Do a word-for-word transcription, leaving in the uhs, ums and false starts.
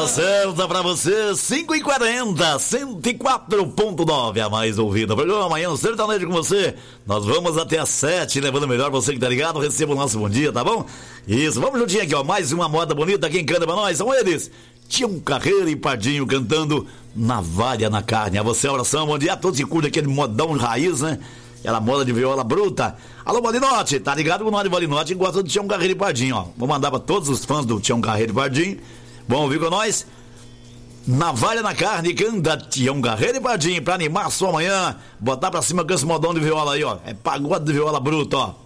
Hora certa pra você, cinco e quarenta, cento e quatro ponto nove, a mais ouvida. Programa Manhã no Sertanejo com você. Nós vamos até às sete, levando melhor você que tá ligado. Receba o nosso bom dia, tá bom? Isso, vamos juntinho aqui, ó. Mais uma moda bonita. Quem canta pra nós são eles. Tião Carreiro e Pardinho cantando Navalha na Carne. A você, a oração, bom dia a todos que curtem aquele modão raiz, né? Aquela moda de viola bruta. Alô, Valinote, tá ligado com o nome de Valinote e gosta do Tião Carreiro e Pardinho, ó. Vou mandar pra todos os fãs do Tião Carreiro e Pardinho. Vão ouvir com nós? Navalha na Carne, canta Tião Carreiro e Pardinho pra animar a sua manhã. Botar pra cima com esse modão de viola aí, ó. É pagode de viola bruta, ó.